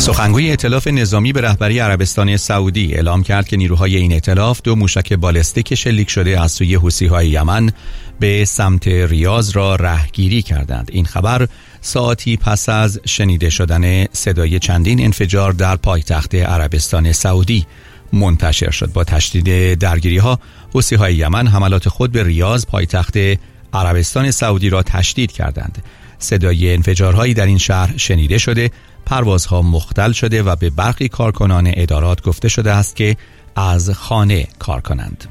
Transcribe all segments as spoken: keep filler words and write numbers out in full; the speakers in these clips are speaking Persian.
سخنگوی ائتلاف نظامی به رهبری عربستان سعودی اعلام کرد که نیروهای این ائتلاف دو موشک بالستیک شلیک شده از سوی حوثی‌های یمن به سمت ریاض را رهگیری کردند. این خبر ساعتی پس از شنیده شدن صدای چندین انفجار در پایتخت عربستان سعودی منتشر شد. با تشدید درگیری‌ها، حوثی‌های یمن حملات خود به ریاض پایتخت عربستان سعودی را تشدید کردند. صدای انفجارهایی در این شهر شنیده شده، پروازها مختل شده و به برخی کارکنان ادارات گفته شده است که از خانه کار کنند.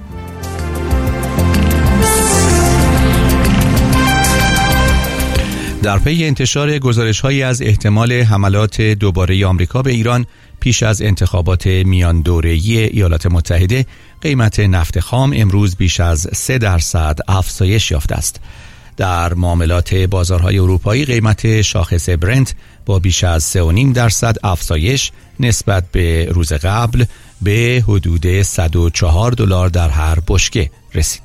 در پی انتشار گزارش‌هایی از احتمال حملات دوباره آمریکا به ایران پیش از انتخابات میان دوره‌ای ایالات متحده، قیمت نفت خام امروز بیش از سه درصد افزایش یافته است. در معاملات بازارهای اروپایی قیمت شاخص برنت با بیش از سه و نیم درصد افزایش نسبت به روز قبل به حدود صد و چهار دلار در هر بشکه رسید.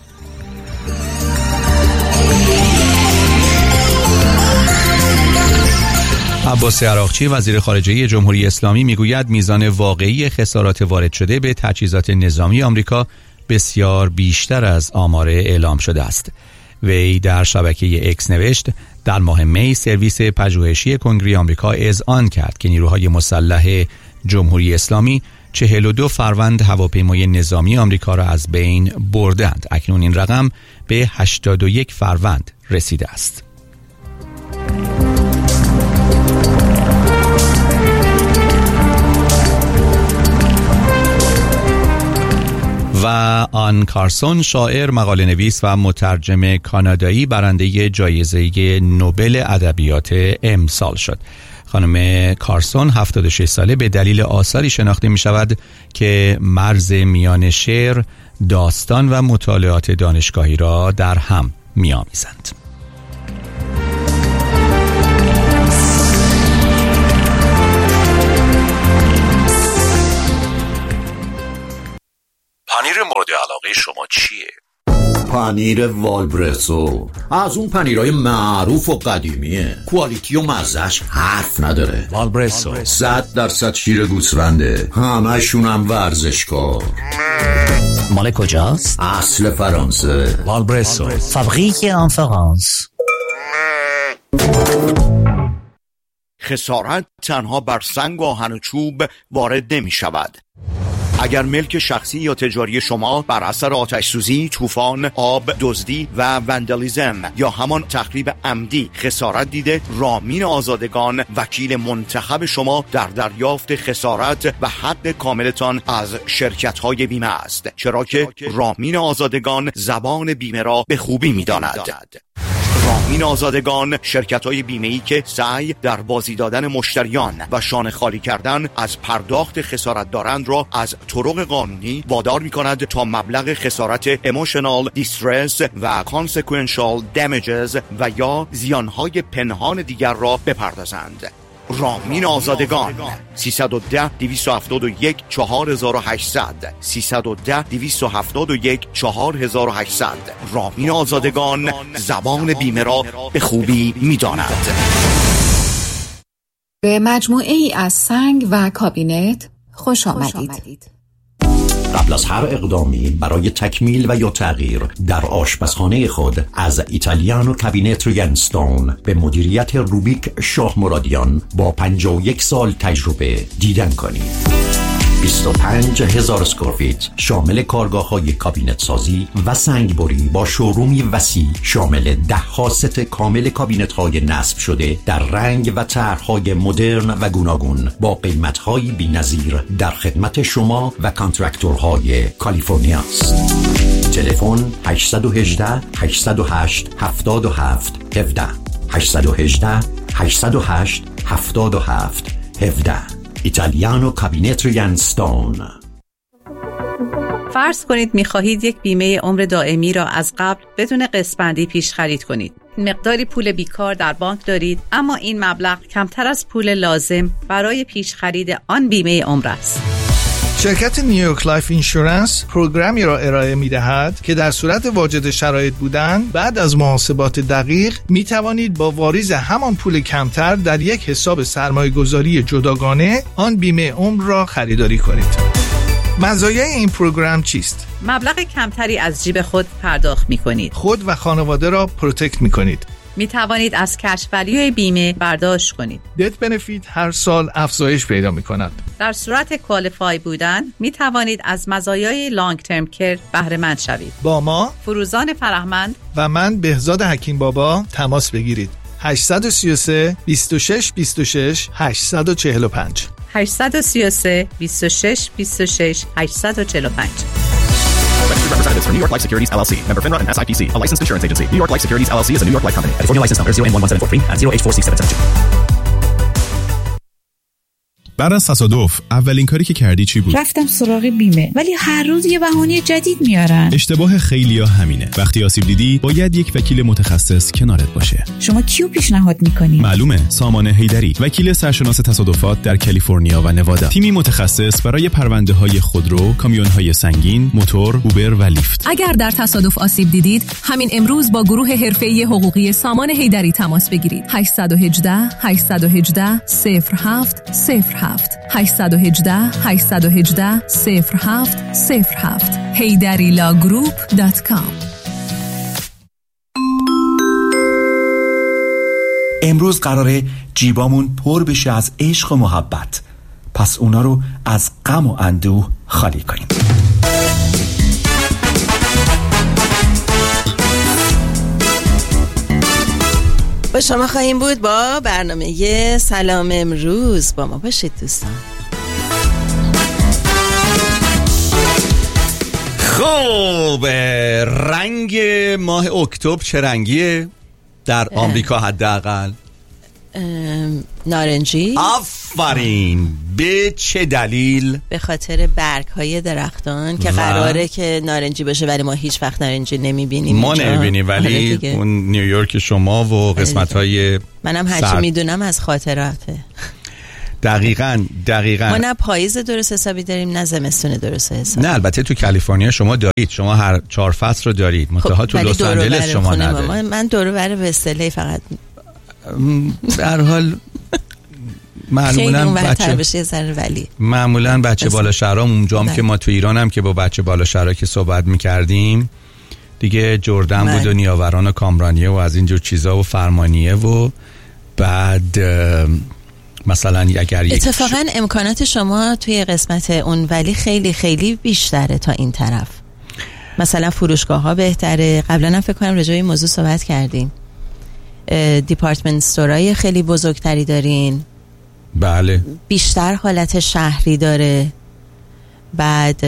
عباس عراقچی وزیر خارجه جمهوری اسلامی میگوید میزان واقعی خسارات وارد شده به تجهیزات نظامی آمریکا بسیار بیشتر از آمار اعلام شده است. وی در شبکه اکس نوشت در ماه می سرویس پژوهشی کنگره آمریکا اذعان کرد که نیروهای مسلح جمهوری اسلامی چهل و دو فروند هواپیمای نظامی آمریکا را از بین بردند. اکنون این رقم به هشتاد و یک فروند رسیده است. و آن کارسون، شاعر، مقاله نویس و مترجم کانادایی، برنده جایزه نوبل ادبیات امسال شد. خانم کارسون هفتاد و شش ساله به دلیل آثاری شناخته می شود که مرز میان شعر، داستان و مطالعات دانشگاهی را در هم می آمیزند. پنیر مورد علاقه شما چیه؟ پنیر والبرسو، از اون پنیرهای معروف و قدیمیه، کوالیتی و مزهش حرف نداره. والبرسو صد درصد شیر گوسفنده، همشون هم ورزشکار. مال کجاست؟ اصل فرانسه. والبرسو فابریک ان فرانس. خسارت تنها بر سنگ و آهن و چوب وارد نمی شود. اگر ملک شخصی یا تجاری شما بر اثر آتش سوزی، طوفان، آب، دزدی و وندالیزم یا همان تخریب عمدی خسارت دیده، رامین آزادگان وکیل منتخب شما در دریافت خسارت و حق کاملتان از شرکت‌های بیمه است، چرا که رامین آزادگان زبان بیمه را به خوبی می‌داند. رامین آزادگان شرکت‌های بیمه‌ای که سعی در بازی دادن مشتریان و شانه خالی کردن از پرداخت خسارت دارند را از طرق قانونی وادار می‌کند تا مبلغ خسارت emotional distress و consequential damages و یا زیانهای پنهان دیگر را بپردازند. رامین آزادگان سیصد و ده دویست و هفتاد و یک چهار هزار و هشتصد سیصد و ده دویست و هفتاد و یک چهار هزار و هشتصد. رامین آزادگان زبان بیمه را به خوبی می‌داند. به مجموعه ای از سنگ و کابینت خوش آمدید. قبل از هر اقدامی برای تکمیل و یا تغییر در آشپزخانه خود از ایتالیانو کابینت ینستون به مدیریت روبیک شاه مرادیان با پنجاه و یک سال تجربه دیدن کنید. بیست و پنج هزار اسکوارفیت شامل کارگاه‌های کابینت سازی و سنگبری با شورومی وسیع شامل ده ها ست کامل کابینت‌های نصب شده در رنگ و طرح‌های مدرن و گوناگون با قیمت‌های بی‌نظیر در خدمت شما و کانترکتورهای کالیفرنیا است. تلفن هشت یک هشت هشت صفر هشت هفت هفت یک هفت هشت یک هشت هشت صفر هشت هفت هفت یک هفت. ایتالیانو کابینت ینستون. فرض کنید می‌خواهید یک بیمه عمر دائمی را از قبل بدون قسط‌بندی پیش خرید کنید. مقداری پول بیکار در بانک دارید، اما این مبلغ کمتر از پول لازم برای پیش خرید آن بیمه عمر است. شرکت نیویورک لایف اینشورنس پروگرامی را ارائه می‌دهد که در صورت واجد شرایط بودن بعد از محاسبات دقیق می توانید با واریز همان پول کمتر در یک حساب سرمایه‌گذاری جداگانه آن بیمه عمر را خریداری کنید. مزایای این پروگرام چیست؟ مبلغ کمتری از جیب خود پرداخت می کنید. خود و خانواده را پروتکت می کنید. می توانید از کش ولیوی بیمه برداشت کنید. دت بنفیت هر سال افزایش پیدا می کند. در صورت کوالیفای بودن می توانید از مزایای لانگ ترم کر بهره مند شوید. با ما فروزان فرهمند و من بهزاد حکیم بابا تماس بگیرید. هشت سه سه بیست و شش بیست و شش هشت چهار پنج هشت سه سه بیست و شش بیست و شش هشت چهار پنج. Registered representatives for New York Life Securities L L C. Member FINRA and S I P C. A licensed insurance agency. New York Life Securities L L C is a New York Life company. California license number zero N one one seven four three and zero H four six seven seven two. بعد از تصادف اولین کاری که کردی چی بود؟ رفتم سراغ بیمه، ولی هر روز یه بهونه جدید میارن. اشتباه خیلیا همینه. وقتی آسیب دیدی باید یک وکیل متخصص کنارت باشه. شما کیو پیشنهاد میکنی؟ معلومه، سامان حیدری، وکیل سرشناس تصادفات در کالیفرنیا و نوادا. تیمی متخصص برای پرونده‌های خودرو، کامیون‌های سنگین، موتور، اوبر و لیفت. اگر در تصادف آسیب دیدید، همین امروز با گروه حرفه‌ای حقوقی سامان حیدری تماس بگیرید. هشت یک هشت هشت یک هشت صفر هفت صفر هفت هشت یک هشت هشت یک هشت صفر هفت صفر هفت حیدری لا گروپ دات کام. امروز قراره جیبامون پر بشه از عشق و محبت، پس اونا رو از غم و اندوه خالی کنیم. با شما خواهیم بود با برنامه سلام امروز. با ما باشید دوستان. خب رنگ ماه اکتبر چه رنگیه در آمریکا حداقل؟ نارنجی. آفرین. به چه دلیل؟ به خاطر برگ های درختان که قراره که نارنجی باشه ولی ما هیچ وقت نارنجی نمیبینیم. ما نمیبینیم ولی اون نیویورک شما و قسمت های منم هرچی میدونم از خاطراته. دقیقاً دقیقاً ما نه پاییز درست حسابی داریم نه زمستون درست حسابی. نه البته تو کالیفرنیا شما دارید، شما هر چهار فصل رو دارید، منتها تو لس آنجلس شما ندارید. من دور و بر وستلی فقط در حال معمولا بچه ولی معمولا بچه بالا شهرام اونجام که ما تو ایران هم که با بچه بالا شهرها که صحبت میکردیم دیگه جردن من. بود و نیاوران و کامرانیه و از اینجور چیزا و فرمانیه و بعد مثلا اگر اتفاقا ش... امکانات شما توی قسمت اون ولی خیلی خیلی بیشتره تا این طرف. مثلا فروشگاه ها بهتره. قبلا هم فکر کنم راجع به این موضوع صحبت کردیم. دیپارتمنت استورای خیلی بزرگتری دارین. بله. بیشتر حالت شهری داره. بعد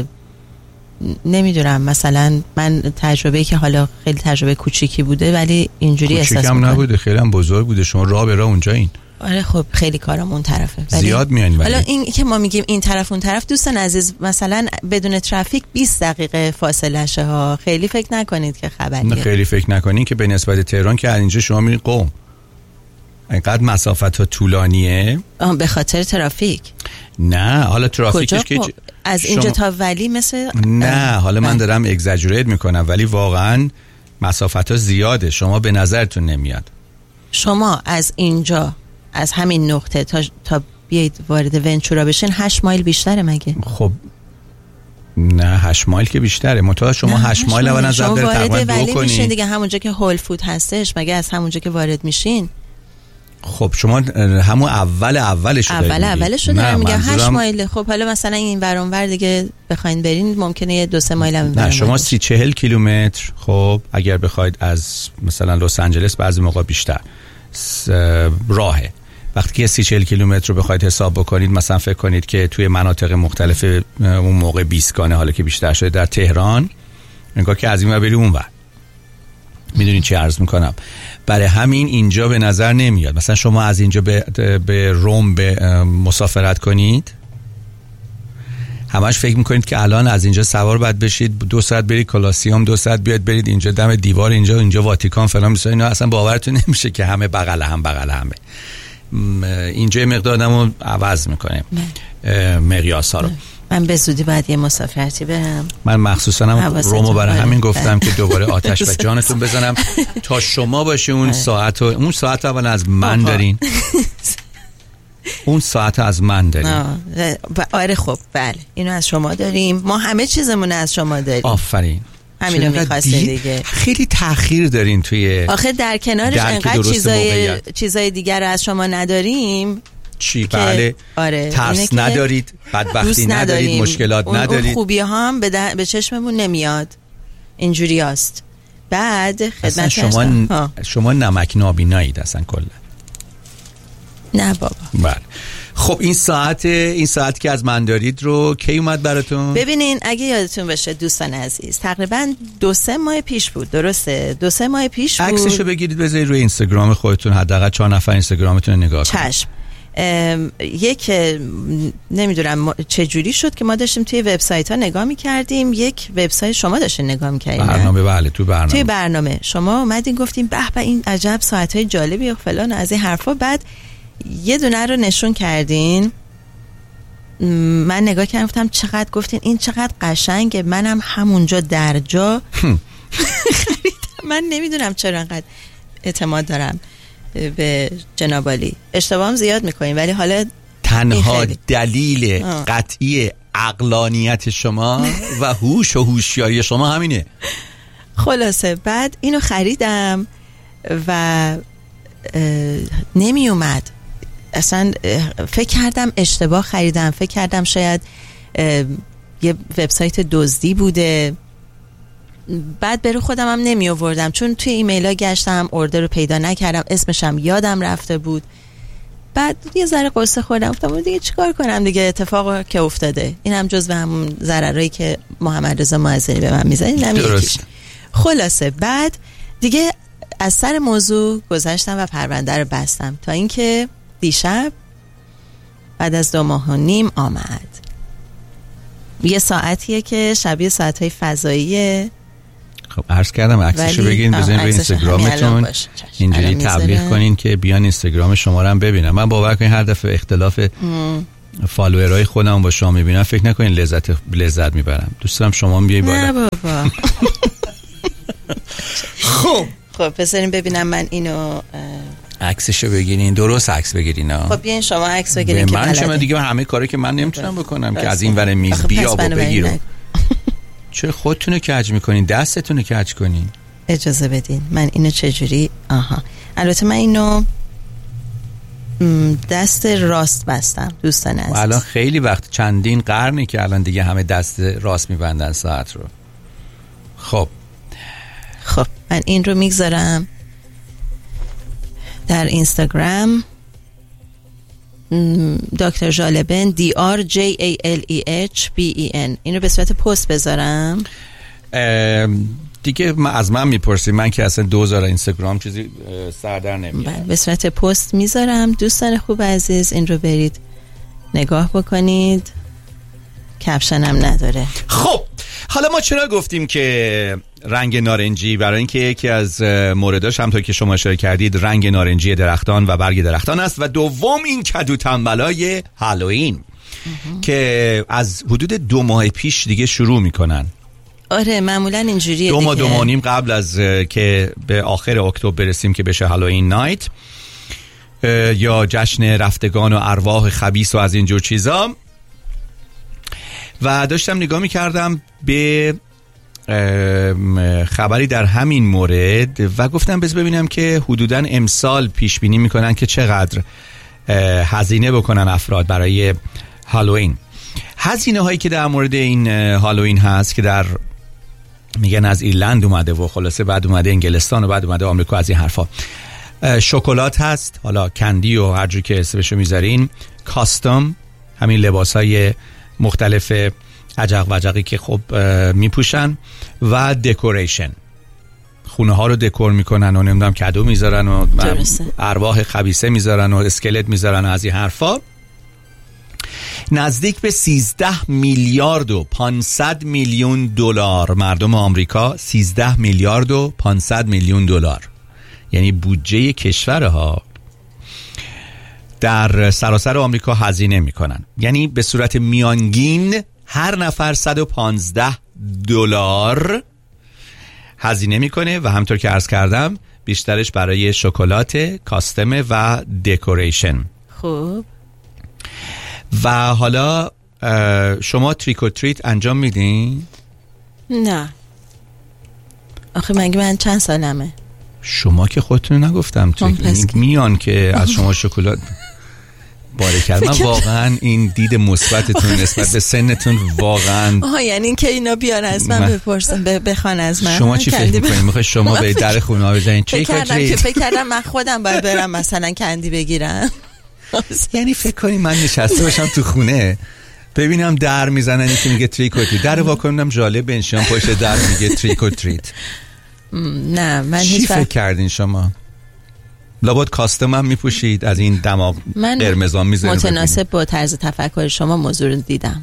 نمیدونم مثلا من تجربه‌ای که حالا خیلی تجربه کوچیکی بوده ولی اینجوری احساس می‌کنم. کوچیکم نبوده، خیلی هم بزرگ بوده. شما راه به راه اونجا این. آره خب خیلی کارام اون طرفه. زیاد میان. حالا این که ما میگیم این طرف اون طرف دوستان عزیز مثلا بدون ترافیک بیست دقیقه فاصله شه ها. خیلی فکر نکنید که خبریه. نه خیلی فکر نکنید که به نسبت تهران که اینجا شما میرین قم اینقدر مسافت ها طولانیه به خاطر ترافیک. نه حالا ترافیکش که از اینجا شما... تا ولی مثل نه حالا من دارم اگزاجریت میکنم ولی واقعا مسافت ها زیاده. شما به نظرتون نمیاد شما از اینجا از همین نقطه تا تا بیاید وارد ونچورا بشین هشت مایل بیشتره مگه؟ خب نه هشت مایل که بیشتره. متأ شما هشت مایل اول نظر داره تقریبا دو کنین میشین دیگه همونجا که هول فود هستش مگه از همونجا که وارد میشین. خب شما همون اول اولش رو اول اولش رو دارم میگم هشت مایل. خب حالا مثلا این ور اون ور دیگه بخواید برین ممکنه یه دو سه مایل هم نه شما سی چهل کیلومتر. خب اگر بخواید از مثلا لس آنجلس بعضی موقع بیشتر راهه. وقتی که سی چهل کیلومتر رو بخواید حساب بکنید مثلا فکر کنید که توی مناطق مختلف اون موقع بیسکانه حالا که بیشتر شده در تهران انگار که از این ور بری اون ور. میدونید چی عرض میکنم؟ برای همین اینجا به نظر نمیاد. مثلا شما از اینجا به, به روم به مسافرت کنید همش فکر میکنید که الان از اینجا سوار باید بشید دو ساعت برید کلاسیوم، دو ساعت بیاد برید اینجا دم دیوار، اینجا اینجا واتیکان فلان میشه. اینا اصلا باورتون نمیشه که همه بغل هم بغل همه. اینجا مقدار آدمو عوض میکنه مقیاس ها رو. من به زودی باید یه مسافرتی برم. من مخصوصا هم رومو برای همین گفتم که دوباره آتش به جانتون بزنم تا شما باشی. اون ساعت و اون ساعت اول از من دارین. اون ساعت از من داریم. آره خب بله اینو از شما داریم، ما همه چیزمون از شما داریم. آفرین. همینو می‌خواستین دیگه. خیلی تأخیر دارین توی آخه در کنارش انقدر چیزای چیزای دیگر رو از شما نداریم. چی؟ بله. آره. ترس ندارید، بدبختی ندارید، مشکلات اون ندارید. اون خوبی ها هم به, به چشممون نمیاد. اینجوری است. بعد خدمت شما ن... شما نمک نابینایید اصلا کلا. نه بابا. بله. خب این ساعت این ساعت که از من دارید رو کی اومد براتون؟ ببینین اگه یادتون باشه دوستان عزیز، تقریبا دو سه ماه پیش بود. درسته؟ دو سه ماه پیش بود. عکسشو بگیرید بذارید روی اینستاگرام خودتون، حداقل چهار نفر اینستاگرامتون رو نگاه کنید. چشم. یک نمیدونم چه جوری شد که ما داشتیم توی وبسایت ها نگاه می‌کردیم، یک وبسایت شما داشتین نگاه می‌کردین. برنامه بله تو برنامه. توی برنامه شما اومدین گفتین به به این عجب ساعت‌های جالبی و فلان از این حرفا. بعد یه دونه رو نشون کردین، من نگاه کردم گفتم چقدر، گفتین این چقدر قشنگه، منم همونجا در جا خریدم. من نمیدونم چرا انقدر اعتماد دارم به جناب عالی. اشتباهم زیاد میکنیم ولی حالا تنها دلیل آه. قطعی عقلانیت شما و هوش و هوشیاری شما همینه. خلاصه بعد اینو خریدم و نمی اومد اصلا. فکر کردم اشتباه خریدم، فکر کردم شاید یه وبسایت دزدی بوده. بعد برو خودم هم نمی آوردم چون توی ایمیل ها گشتم، اوردر رو پیدا نکردم، اسمشم یادم رفته بود. بعد یه ذره قصه خوردم، گفتم دیگه چیکار کنم دیگه، اتفاقی که افتاده این هم جزو همون ضررایی که محمد رضا معظری به من میزنه اینم یکیش. خلاصه بعد دیگه از سر موضوع گذشتم و پرونده رو بستم تا اینکه دیشب بعد از دو ماه و نیم آمد. یه ساعتیه که شبیه ساعت‌های فضاییه. خب عرض کردم عکسشو بگین بزنین روی اینستاگرامتون، اینجوری تبلیغ کنین که بیان اینستاگرام شما رو هم ببینن. من باور کنین هر دفعه اختلاف فالوورای خودم با شما میبینم فکر نکنین لذت لذت میبرم. دوست دارم شما هم بیای بالا. نه بابا. خب خب بذارین ببینم من اینو عکسشو بگیرین، درست عکس بگیرین. خب بیاین شما عکس بگیرین که من شما دیگه همه کاری که من نمیتونم بکنم که از این ور میز بیا و بگیرم. چرا خودتونو کج میکنین؟ دستتونو کج کنین. اجازه بدین من اینو چجوری آها البته من اینو دست راست بستم دوستان عزیز. الان خیلی وقت چندین قرنی که الان دیگه همه دست راست میبندن ساعت رو. خب خب من این رو میگذارم در اینستاگرام دکتر جالبن دی آر جی ای ال ای اچ بی ای ان. این رو به صورت پست بذارم دیگه از من میپرسی، من که اصلا دوزار اینستاگرام چیزی سر در نمیارم. به صورت پست میذارم. دوستان خوب عزیز این رو برید نگاه بکنید، کپشن هم نداره. خب حالا ما چرا گفتیم که رنگ نارنجی؟ برای اینکه یکی از مورداش همونطور که شما اشاره کردید رنگ نارنجی درختان و برگ درختان است و دوم این کدو تنبلای هالوئین که از حدود دو ماه پیش دیگه شروع میکنن. آره معمولا اینجوریه. دو ماه دو ماه نیم قبل از که به آخر اکتبر برسیم که بشه هالوئین نایت یا جشن رفتگان و ارواح خبیث و از اینجور چیزا. و داشتم نگاه میکردم به خبری در همین مورد و گفتم بذار ببینم که حدوداً امسال پیش بینی میکنن که چقدر هزینه بکنن افراد برای هالوئین. هزینه هایی که در مورد این هالوئین هست که در میگن از ایرلند اومده و خلاصه بعد اومده انگلستان و بعد اومده آمریکا، از این حرفا. شکلات هست، حالا کندی و هر جور که اسمشو میذارین، کاستوم همین لباس های مختلف عجق و عجقی که خب میپوشن و دکوریشن، خونه ها رو دکور میکنن و نمیدونم کادو میذارن و ارواح خبیثه میذارن و اسکلت میذارن و از این حرفا. نزدیک به سیزده میلیارد و پانصد میلیون دلار مردم آمریکا، سیزده میلیارد و پانصد میلیون دلار یعنی بودجه کشورها در سراسر آمریکا هزینه میکنن. یعنی به صورت میانگین هر نفر صد و پانزده دلار هزینه میکنه و همطور که عرض کردم بیشترش برای شکلات، کاستمه و دکوریشن. خوب. و حالا شما تریک و تریت انجام میدین؟ نه. آخه مگه من چند سالمه؟ شما که خودتون نگفتم تریک میان که از شما شکلات بارکت. من واقعا این دید مثبتتون نسبت به سنتون واقعا. آها یعنی اینکه اینا بیان از من بپرسن بخوان از من. شما چی فکر میکنید؟ میخوای شما به در خونه ها بزنین تریک و تریت؟ فکر کردم من خودم باید برم مثلا کندی بگیرم. یعنی فکر کنی من نشسته باشم تو خونه ببینم در میزنن یکی میگه تریک و تریت، در واکنم جالب بنشم پشت در میگه تریک و تریت. نه من چی هیچ فکر کردین شما؟ لابد کاستم هم میپوشید از این دماغ قرمزان میذارید. متناسب با طرز تفکر شما موضوع رو دیدم.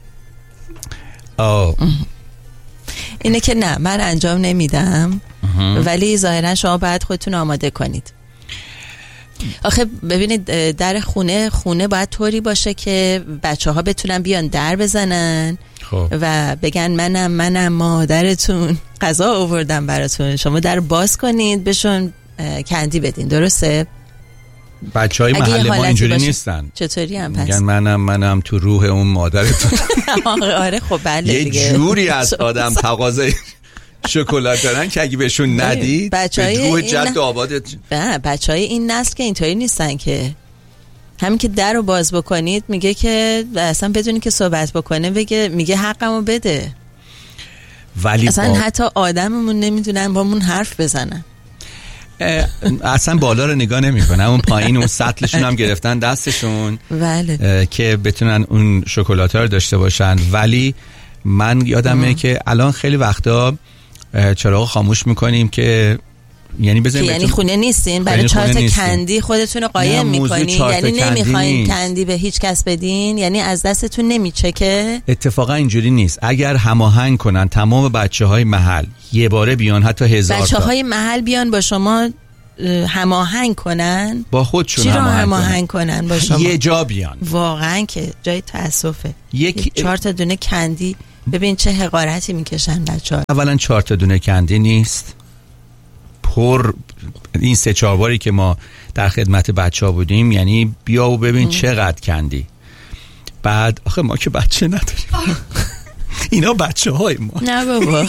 آه. اینه که نه من انجام نمیدم ولی ظاهرا شما باید خودتون آماده کنید. آخه ببینید در خونه خونه باید طوری باشه که بچه ها بتونن بیان در بزنن خب. و بگن منم منم مادرتون غذا آوردم براتون، شما در باز کنید بهشون کندی بدین. درسته؟ بچه های محل ما اینجوری نیستن. چطوری هم پس؟ میگن منم منم تو روح اون مادرتون. آره خب بله یه دیگه. جوری از آدم تقاضای شکلات دارن که اگه بهشون ندید به روح جد آبادت. بچه های این نسل که اینطوری نیستن که همین که در رو باز بکنید میگه که اصلا بدونی که صحبت بکنه بگه میگه حقمو بده. ولی اصلا با... حتی آدممون نمیدونن با مون حرف بزنن. اصلا بالا رو نگاه نمیکنن، اون پایین اون سطلشون هم گرفتن دستشون بله. که بتونن اون شکلات ها رو داشته باشن. ولی من یادمه ام. که الان خیلی وقتا چراغ خاموش میکنیم که یعنی بزنیم یعنی خونه نیستین برای چهار تا کندی خودتون رو قایم میکنین، یعنی نمیخواین کندی به هیچ کس بدین، یعنی از دستتون نمیچکه. اتفاقا اینجوری نیست. اگر هماهنگ کنن تمام بچهای محل یه باره بیان، حتی هزار تا بچهای محل بیان با شما هماهنگ کنن، با خودشون هماهنگ, هماهنگ کنن با شما یه جا بیان، واقعا که جای تاسفه. یک چهار تا دونه کندی ببین چه حقارتی میکشن بچه‌ها. اولا چهار تا دونه کندی نیست، پر این سه چهار باری که ما در خدمت بچه‌ها بودیم یعنی بیا و ببین ام. چقدر کندی. بعد آخه ما که بچه نداریم. اینا بچه های ما. نه بابا.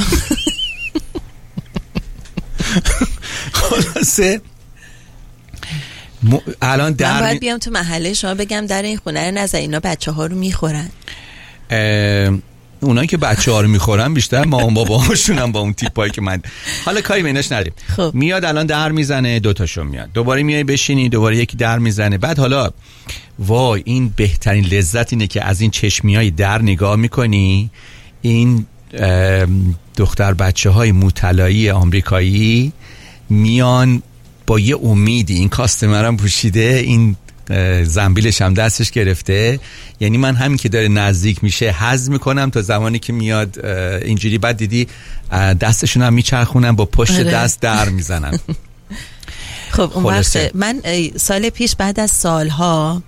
خلاصه م... الان در من باید بیام تو محله شما بگم در این خونه رو نزن، اینا بچه ها رو میخورن. اه... اونایی که بچه ها رو میخورن بیشتر ما اون بابا هاشون هم با اون تیپایی که من حالا کاری بینش نداریم. خب. میاد الان در میزنه، دوتاشون میاد، دوباره میای بشینی، دوباره یکی در میزنه. بعد حالا وای این بهترین لذت اینه که از این چشمیای در نگاه میکنی، این دختر بچه های مطلعی آمریکایی میان با یه امیدی، این کاستمرم پوشیده، این زنبیلش هم دستش گرفته، یعنی من همین که داره نزدیک میشه حظ میکنم تا زمانی که میاد اینجوری. بعد دیدی دستشون هم میچرخونن با پشت دست در میزنن. خب اون وقت من سال پیش بعد از سالها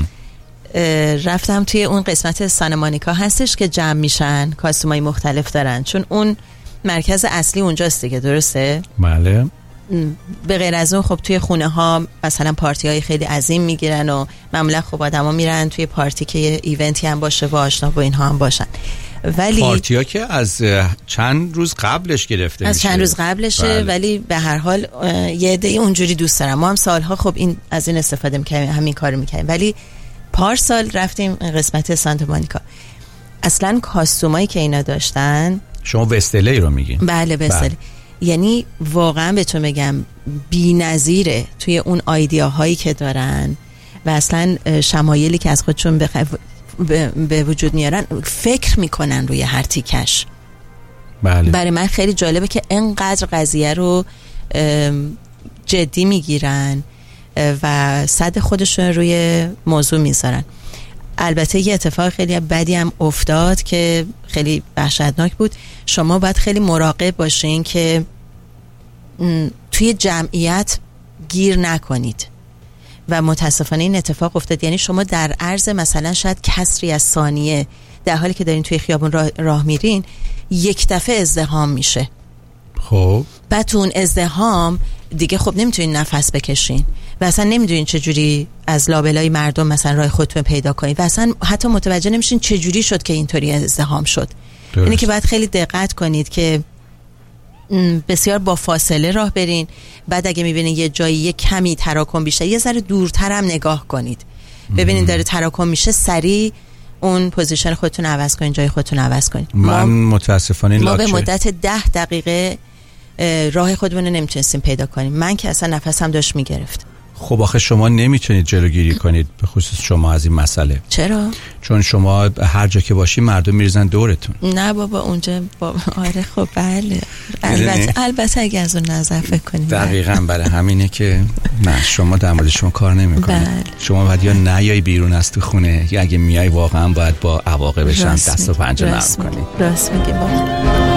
رفتم توی اون قسمت سان مونیکا هستش که جمع میشن، کاستومای مختلف دارن، چون اون مرکز اصلی اونجاست دیگه. درسته؟ بله. به غیر از اون خب توی خونه ها مثلا پارتی های خیلی عظیم میگیرن و معمولا خب آدم ها میرن توی پارتی که یه ایونتی هم باشه و آشنا با اینها هم باشن. ولی پارتی ها که از چند روز قبلش گرفته از میشه. چند روز قبلشه. بله. ولی به هر حال یه عده اونجوری دوست دارن. ما هم سالها خب این از این استفاده میکنیم، همین کارو میکنیم. ولی پارسال رفتیم قسمت سانتا مونیکا، اصلا کاستومایی که اینا داشتن. شما وستلی رو میگین؟ بله وستلی. بله. یعنی واقعا بهتون بگم بی‌نظیره توی اون ایدیاهایی که دارن و اصلا شمایلی که از خودشون بخ... به... به وجود میارن، فکر میکنن روی هر تیکش. بله. برای من خیلی جالبه که انقدر قضیه رو جدی میگیرن و صد خودشون روی موضوع میذارن. البته یه اتفاق خیلی بدی هم افتاد که خیلی وحشتناک بود. شما باید خیلی مراقب باشین که توی جمعیت گیر نکنید و متاسفانه این اتفاق افتاد. یعنی شما در عرض مثلا شاید کسری از ثانیه در حالی که دارین توی خیابون راه, راه میرین یک دفعه ازدحام میشه. خب بعد تو اون ازدحام دیگه خب نمیتونین نفس بکشین و اصلا نمیدونین چجوری از لابلای مردم مثلا راه خودتون پیدا کنین و اصلا حتی متوجه نمیشین چجوری شد که اینطوری ازدحام شد. اینه که باید خیلی دقت کنید که بسیار با فاصله راه برین. بعد اگه میبینین یه جایی یه کمی تراکم بیشه یه ذره دورتر هم نگاه کنید، ببینین داره تراکم میشه، سریع اون پوزیشن خودتون عوض کنین، جای خودتون عوض کنین. من متاسفانه ما به مدت ده دقیقه راه خودمون رو نمیتونستیم پیدا کنیم. من که اصلا نفسم داشت میگرفت. خب آخه شما نمیتونید جلوگیری کنید به خصوص شما از این مسئله. چرا؟ چون شما هر جا که باشی مردم میریزن دورتون. نه بابا اونجا بابا آره خب بله البته البته اگه از اون نظر فکر کنیم دقیقاً برای همینه که نه شما در مورد شما کار نمیکنید. بله. شما باید یا نیای بیرون از تو خونه یا اگه میای واقعا باید با عواقبش هم دست و پنجه نرم کنید. راست میگی بابا.